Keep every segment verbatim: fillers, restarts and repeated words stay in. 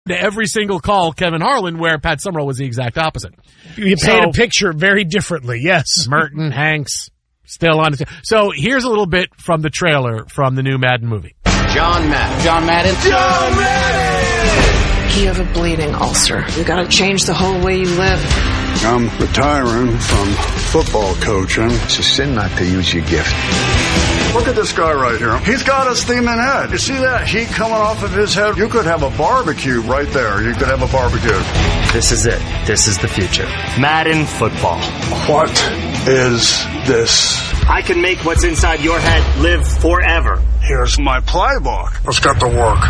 to every single call Kevin Harlan, where Pat Summerall was the exact opposite. You paint so, a picture very differently, yes. Merton, Hanks, still on the So here's a little bit from the trailer from the new Madden movie. John Madden. John Madden. John Madden! You have a bleeding ulcer. You gotta change the whole way you live. I'm retiring from football coaching. It's a sin not to use your gift. Look at this guy right here. He's got a steaming head. You see that heat coming off of his head? You could have a barbecue right there. You could have a barbecue. This is it. This is the future. Madden football. What is this? I can make what's inside your head live forever. Here's my playbook. Let's get to work.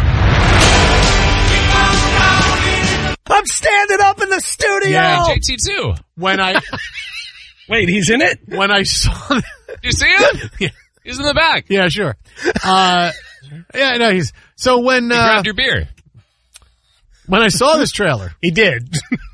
I'm standing up in the studio. Yeah, J T too. When I wait, he's in it. When I saw, Did you see him? Yeah. He's in the back. Yeah, sure. Uh, yeah, no, he's so when he uh, grabbed your beer. When I saw this trailer, he did,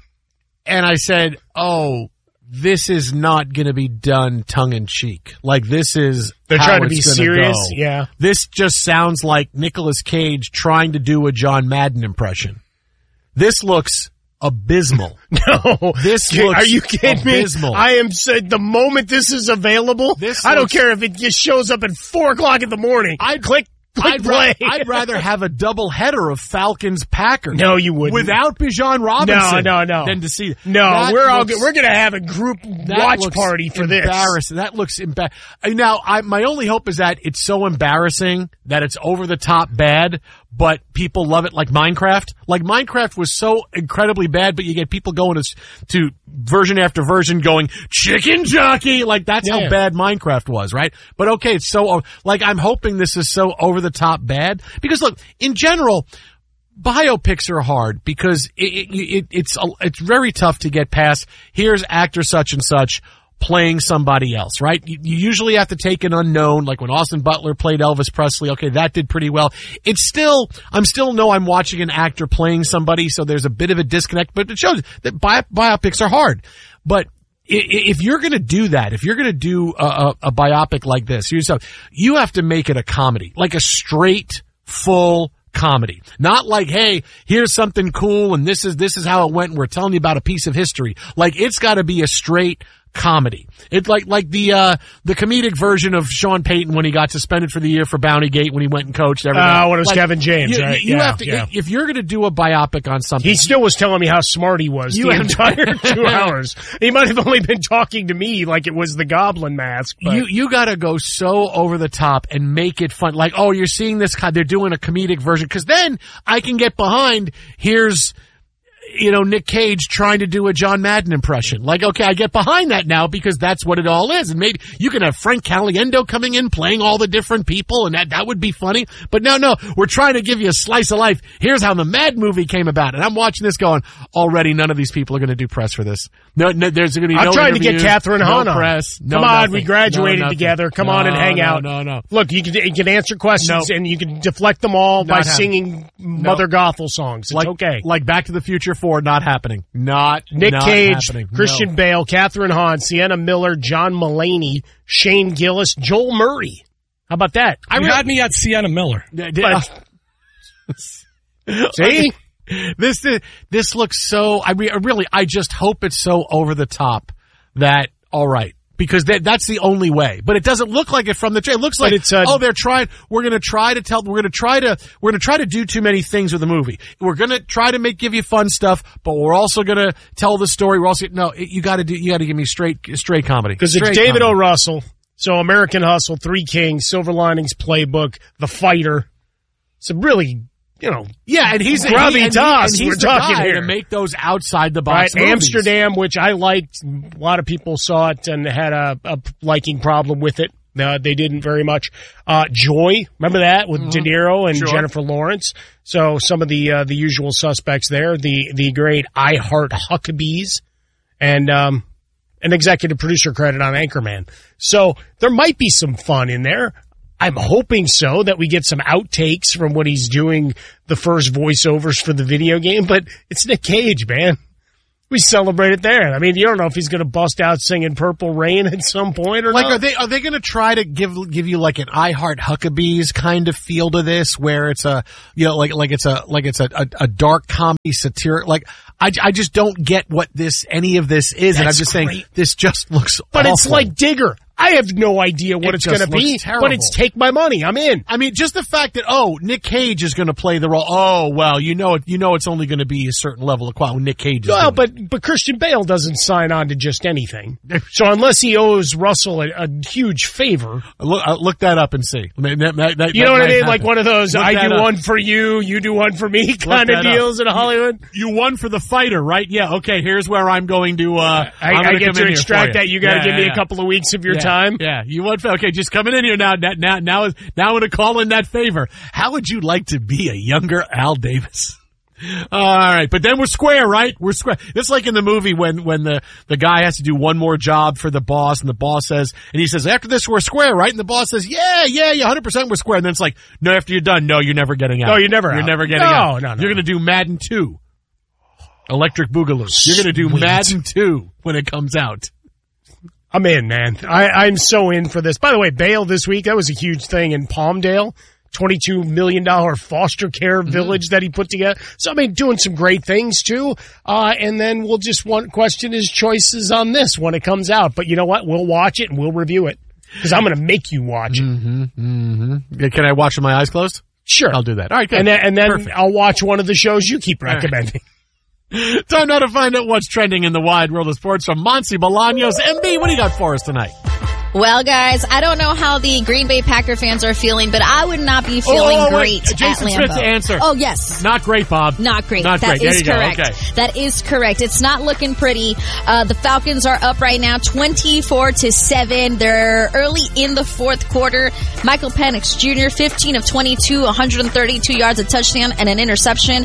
and I said, "Oh, this is not going to be done tongue in cheek. Like this is they're how trying to it's be gonna serious." Go. Yeah, this just sounds like Nicolas Cage trying to do a John Madden impression. This looks abysmal. No, this looks are you kidding abysmal. me? I am said the moment this is available. This I don't looks, care if it just shows up at four o'clock in the morning. I'd click. click I'd, play. ra- I'd rather have a double header of Falcons Packers. No, you wouldn't. Without Bijan Robinson. No, no, no. Than to see. No, that we're all looks, we're going to have a group watch party for this. Embarrassing. That looks embarrassing. Now, I, my only hope is that it's so embarrassing that it's over the top bad, but people love it like Minecraft. Like Minecraft was so incredibly bad, but you get people going to, to version after version going, chicken jockey. Like that's yeah. how bad Minecraft was, right? But okay, it's so, like I'm hoping this is so over the top bad. Because look, in general, biopics are hard because it, it, it, it's, it's very tough to get past, here's actor such and such playing somebody else, right? You, you usually have to take an unknown, like when Austin Butler played Elvis Presley. Okay, that did pretty well. It's still, I'm still know I'm watching an actor playing somebody, so there's a bit of a disconnect, but it shows that bi- biopics are hard. But if you're going to do that, if you're going to do a, a, a biopic like this, you have to make it a comedy, like a straight, full comedy. Not like, hey, here's something cool and this is, this is how it went and we're telling you about a piece of history. Like, it's got to be a straight comedy. It's like, like the, uh, the comedic version of Sean Payton when he got suspended for the year for Bountygate when he went and coached everything. Ah, uh, when it was like, Kevin James, you, right? You yeah, have to, yeah. if you're going to do a biopic on something. He still was telling me how smart he was you the entire two hours. He might have only been talking to me like it was the Goblin Mask. But. You, you gotta go so over the top and make it fun. Like, oh, you're seeing this, they're doing a comedic version. Cause then I can get behind, here's, you know, Nick Cage trying to do a John Madden impression. Like, okay, I get behind that now because that's what it all is. And maybe you can have Frank Caliendo coming in playing all the different people and that, that would be funny. But no, no, we're trying to give you a slice of life. Here's how the Mad movie came about. And I'm watching this going, already none of these people are going to do press for this. No, no there's going to be no I'm trying to get Catherine Hahn no on. press. No Come on, nothing. we graduated no, together. Come no, on and hang no, out. No, no, no. Look, you can, you can answer questions nope. and you can deflect them all Not by happening. singing Mother Nope. Gothel songs. It's like, okay. Like Back to the Future four, not happening. Not Nick not Cage, happening. Christian no. Bale, Catherine Hahn, Sienna Miller, John Mulaney, Shane Gillis, Joel Murray. How about that? I you had me at Sienna Miller. But, see? This this looks so, I mean, really, I just hope it's so over the top that, all right. Because that, that's the only way. But it doesn't look like it from the trailer. It looks like, it's, uh, oh, they're trying, we're gonna try to tell, we're gonna try to, we're gonna try to do too many things with the movie. We're gonna try to make, give you fun stuff, but we're also gonna tell the story. We're also, no, you gotta do, you gotta give me straight, straight comedy. Because it's David O. Russell. So American Hustle, Three Kings, Silver Linings Playbook, The Fighter. It's a really, you know, yeah, and he's grubby he, and toss. He, and we're he's talking the guy here to make those outside the box right? movies. Amsterdam, which I liked. A lot of people saw it and had a, a liking problem with it. Uh, they didn't very much. Uh, Joy, remember that with mm-hmm. De Niro and sure. Jennifer Lawrence. So some of the uh, the usual suspects there. The the great I Heart Huckabees, and um, an executive producer credit on Anchorman. So there might be some fun in there. I'm hoping so, that we get some outtakes from when he's doing the first voiceovers for the video game, but it's Nick Cage, man. We celebrate it there. I mean, you don't know if he's going to bust out singing Purple Rain at some point or Like, not. are they are they going to try to give give you like an I Heart Huckabees kind of feel to this, where it's a you know like like it's a like it's a a, a dark comedy satire? Like, I, I just don't get what this any of this is, and I'm That's just great. saying this just looks. But awful. it's like Digger. I have no idea what It it's just going to be, looks terrible. but it's take my money. I'm in. I mean, just the fact that oh, Nick Cage is going to play the role. Oh, well, you know it. You know it's only going to be a certain level of quality. Nick Cage is. Well, doing but but Christian Bale doesn't sign on to just anything. So unless he owes Russell a, a huge favor, it. Look, uh, look that up and see. That- that- that- you that know what I might mean? happen. Like one of those Look I that do up. one for you, you do one for me kind of that up. deals in Hollywood. You won for the fighter, right? Yeah. Okay. Here's where I'm going to. Uh, I, I'm I gonna get come to in here extract for that. You got to Yeah, give me yeah, a couple of weeks of your yeah, time. Yeah. You won. For, okay. Just coming in here now. Now, now, now, now I'm going to call in that favor. How would you like to be a younger Al Davis? All right, but then we're square, right? We're square. It's like in the movie when when the the guy has to do one more job for the boss, and the boss says, and he says, "After this, we're square, right?" And the boss says, "Yeah, yeah, yeah, one hundred percent we're square." And then it's like, "No, after you're done, no, you're never getting out. No, you're never You're out. never getting No, out. no, no. You're going to do Madden two, Electric Boogaloo. You're going to do Sweet. Madden two when it comes out." I'm in, man. I, I'm so in for this. By the way, Bale this week, that was a huge thing in Palmdale. twenty-two million dollars foster care village that he put together. So, I mean, doing some great things, too. Uh, and then we'll just want question his choices on this when it comes out. But you know what? We'll watch it and we'll review it. Because I'm going to make you watch it. Mm-hmm, mm-hmm. Can I watch with my eyes closed? Sure. I'll do that. All right, good. And then, and then Perfect. I'll watch one of the shows you keep recommending. Time now to find out what's trending in the wide world of sports from Monty Bolaños. M B, what do you got for us tonight? Well, guys, I don't know how the Green Bay Packer fans are feeling, but I would not be feeling oh, oh, great wait. Jason at Smith Lambeau. to answer. Oh, yes. Not great, Bob. Not great. Not That great. is there you correct. go. Okay. That is correct. It's not looking pretty. Uh, the Falcons are up right now, twenty-four to seven. They're early in the fourth quarter. Michael Penix Junior, fifteen of twenty-two, one hundred thirty-two yards, a touchdown, and an interception.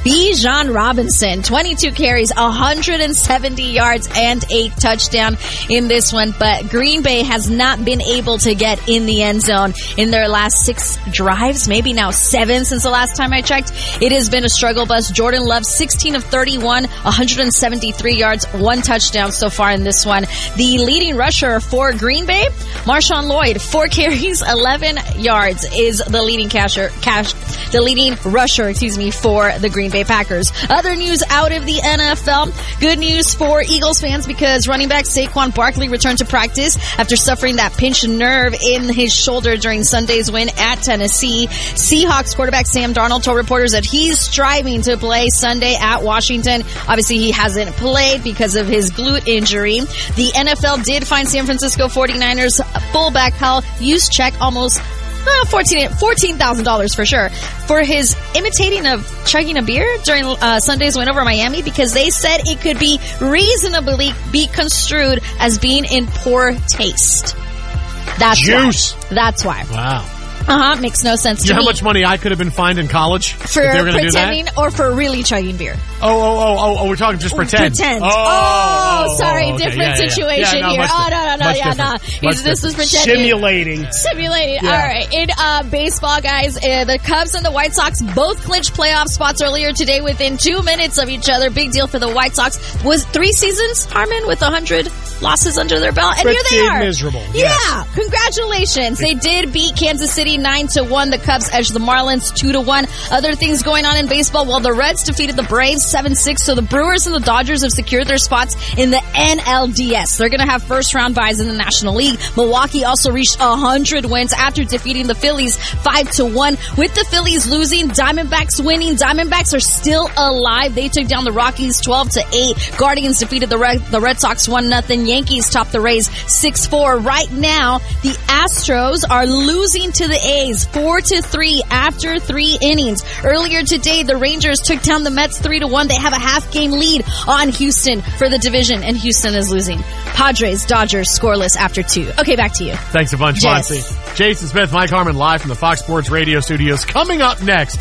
Bijan Robinson, twenty-two carries, one hundred seventy yards, and a touchdown in this one. But Green Bay has not been able to get in the end zone in their last six drives, maybe now seven since the last time I checked. It has been a struggle bus. Jordan Love, sixteen of thirty-one, one hundred seventy-three yards, one touchdown so far in this one. The leading rusher for Green Bay, Marshawn Lloyd, four carries, eleven yards, is the leading casher, cash, the leading rusher, excuse me, for the Green Bay Packers. Other news out of the N F L. Good news for Eagles fans because running back Saquon Barkley returned to practice after suffering that pinched nerve in his shoulder during Sunday's win at Tennessee. Seahawks quarterback Sam Darnold told reporters that he's striving to play Sunday at Washington. Obviously, he hasn't played because of his glute injury. The N F L did find San Francisco forty-niners fullback Kyle Juszczyk almost Uh, fourteen thousand dollars for sure for his imitating of chugging a beer during uh, Sunday's win over Miami because they said it could be reasonably be construed as being in poor taste. That's Juice. why. That's why. Wow. Uh-huh. Makes no sense Do to you know me. how much money I could have been fined in college for if they were going to do that? pretending or for really chugging beer? Oh, oh, oh, oh, oh, we're talking just pretend. Pretend. Oh, Oh, oh, sorry, okay. different Yeah, yeah, yeah. situation Yeah, no, here. much Oh, no, different. no, no, Much yeah, different. no. Much He's, this is different. pretending. Simulating. Simulating. Yeah. All right. In uh, baseball, guys, uh, the Cubs and the White Sox both clinched playoff spots earlier today within two minutes of each other. Big deal for the White Sox. Was three seasons, Harmon, with one hundred losses under their belt. And Pretty here they are. miserable. Yeah. Yes. Congratulations. They did beat Kansas City nine to one. The Cubs edged the Marlins two to one. Other things going on in baseball. Well, the Reds defeated the Braves seven six. So the Brewers and the Dodgers have secured their spots in the N L D S. They're going to have first round byes in the National League. Milwaukee also reached one hundred wins after defeating the Phillies five to one. With the Phillies losing, Diamondbacks winning. Diamondbacks are still alive. They took down the Rockies twelve to eight. Guardians defeated the Red, the Red Sox one nothing. Yankees topped the Rays six four. Right now, the Astros are losing to the A's four to three after three innings. Earlier today, the Rangers took down the Mets three to one. They have a half game lead on Houston for the division, and Houston is losing. Padres, Dodgers scoreless after two. Okay, back to you. Thanks a bunch, Yes. Monty. Jason Smith, Mike Harmon, live from the Fox Sports Radio studios. Coming up next,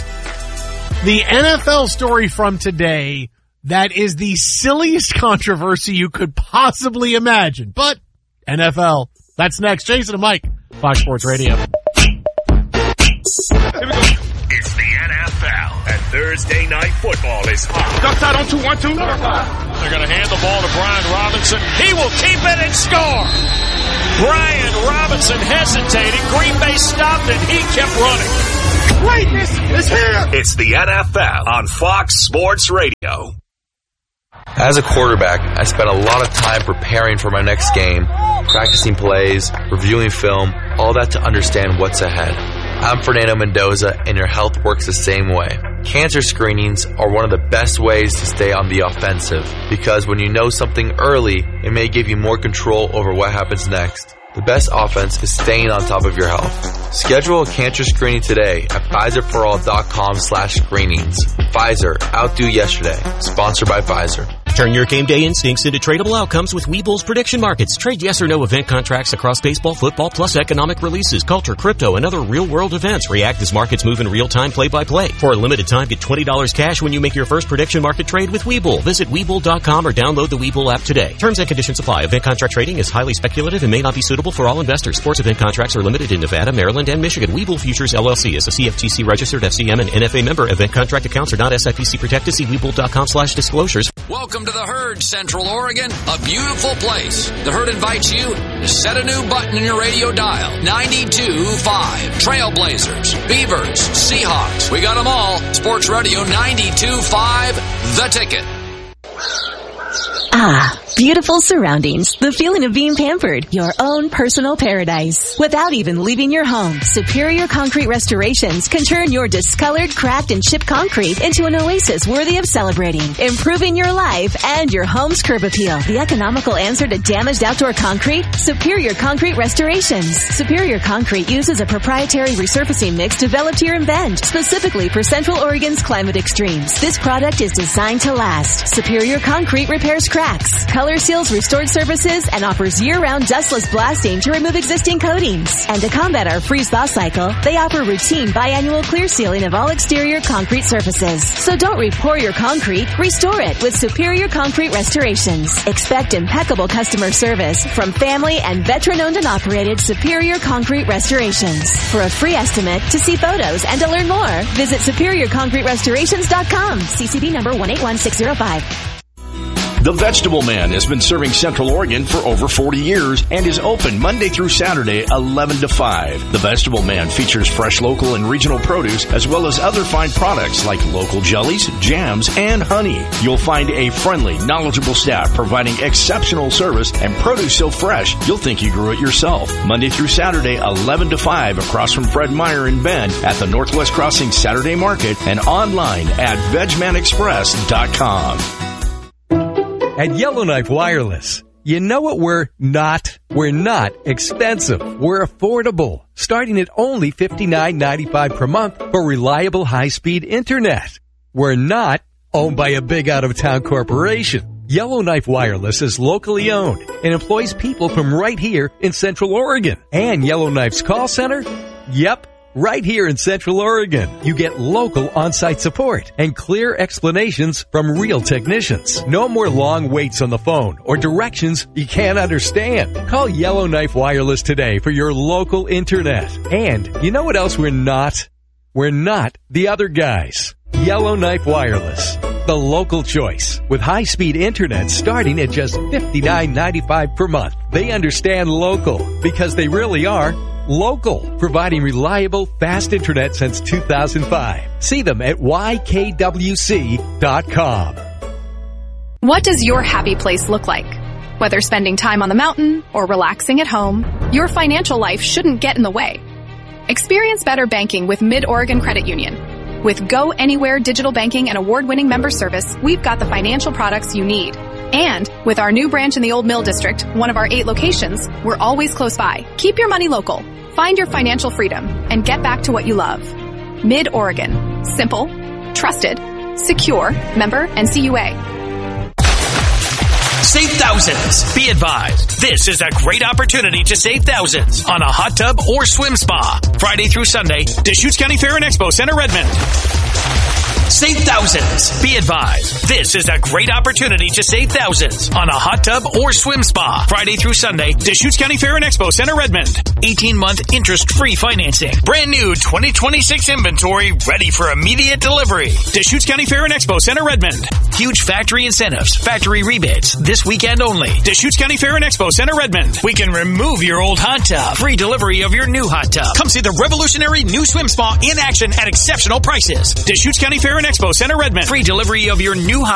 the N F L story from today that is the silliest controversy you could possibly imagine. But N F L, that's next. Jason and Mike, Fox Sports Radio. It's the N F L, and Thursday Night Football is hot. outside on two, one, two. Number five. They're going to hand the ball to Brian Robinson. He will keep it and score. Brian Robinson hesitated. Green Bay stopped it. He kept running. Greatness is here. It's the N F L on Fox Sports Radio. As a quarterback, I spent a lot of time preparing for my next game, practicing plays, reviewing film, all that to understand what's ahead. I'm Fernando Mendoza, and your health works the same way. Cancer screenings are one of the best ways to stay on the offensive, because when you know something early, it may give you more control over what happens next. The best offense is staying on top of your health. Schedule a cancer screening today at Pfizerforall.com slash screenings. Pfizer, outdo yesterday. Sponsored by Pfizer. Turn your game day instincts into tradable outcomes with Webull's prediction markets. Trade yes or no event contracts across baseball, football, plus economic releases, culture, crypto, and other real-world events. React as markets move in real time, play-by-play. For a limited time, get twenty dollars cash when you make your first prediction market trade with Webull. Visit Webull dot com or download the Webull app today. Terms and conditions apply. Event contract trading is highly speculative and may not be suitable for all investors. Sports event contracts are limited in Nevada, Maryland, and Michigan. Webull Futures, L L C is a C F T C registered F C M and N F A member. Event contract accounts are not S I P C protected. See Webull dot com slash disclosures. Welcome to the Herd, Central Oregon, a beautiful place. The Herd invites you to set a new button in your radio dial. ninety-two point five. Trailblazers, Beavers, Seahawks. We got them all. Sports Radio ninety-two point five. The Ticket. Ah, beautiful surroundings. The feeling of being pampered. Your own personal paradise. Without even leaving your home, Superior Concrete Restorations can turn your discolored, cracked, and chipped concrete into an oasis worthy of celebrating. Improving your life and your home's curb appeal. The economical answer to damaged outdoor concrete? Superior Concrete Restorations. Superior Concrete uses a proprietary resurfacing mix developed here in Bend, specifically for Central Oregon's climate extremes. This product is designed to last. Superior Concrete repairs cracks, color seals restored surfaces, and offers year-round dustless blasting to remove existing coatings. And to combat our freeze-thaw cycle, they offer routine biannual clear sealing of all exterior concrete surfaces. So don't re-pour your concrete, restore it with Superior Concrete Restorations. Expect impeccable customer service from family and veteran-owned and operated Superior Concrete Restorations. For a free estimate, to see photos, and to learn more, visit Superior Concrete Restorations dot com. C C B number one eight one six zero five. The Vegetable Man has been serving Central Oregon for over forty years and is open Monday through Saturday, eleven to five. The Vegetable Man features fresh local and regional produce as well as other fine products like local jellies, jams, and honey. You'll find a friendly, knowledgeable staff providing exceptional service and produce so fresh you'll think you grew it yourself. Monday through Saturday, eleven to five across from Fred Meyer in Bend at the Northwest Crossing Saturday Market and online at veg man express dot com. At Yellowknife Wireless, you know what we're not? We're not expensive. We're affordable, starting at only fifty-nine ninety-five per month for reliable high-speed internet. We're not owned by a big out-of-town corporation. Yellowknife Wireless is locally owned and employs people from right here in Central Oregon. And Yellowknife's call center? Yep. Right here in Central Oregon, you get local on-site support and clear explanations from real technicians. No more long waits on the phone or directions you can't understand. Call Yellowknife Wireless today for your local internet. And you know what else we're not? We're not the other guys. Yellowknife Wireless, the local choice, with high-speed internet starting at just fifty-nine ninety-five per month. They understand local because they really are local, providing reliable, fast internet since two thousand five. See them at Y K W C dot com. What does your happy place look like? Whether spending time on the mountain or relaxing at home, your financial life shouldn't get in the way. Experience better banking with Mid-Oregon Credit Union. With Go Anywhere digital banking and award-winning member service, we've got the financial products you need. And with our new branch in the Old Mill District, one of our eight locations, we're always close by. Keep your money local. Find your financial freedom and get back to what you love. Mid-Oregon. Simple, trusted, secure, member N C U A. Save thousands. Be advised, this is a great opportunity to save thousands on a hot tub or swim spa. Friday through Sunday, Deschutes County Fair and Expo Center, Redmond. Save thousands. Be advised, this is a great opportunity to save thousands on a hot tub or swim spa. Friday through Sunday, Deschutes County Fair and Expo Center, Redmond. eighteen-month interest-free financing. Brand new twenty twenty-six inventory ready for immediate delivery. Deschutes County Fair and Expo Center, Redmond. Huge factory incentives, factory rebates, this weekend only. Deschutes County Fair and Expo Center, Redmond. We can remove your old hot tub. Free delivery of your new hot tub. Come see the revolutionary new swim spa in action at exceptional prices. Deschutes County Fair and Expo Center, Redmond. Free delivery of your new hot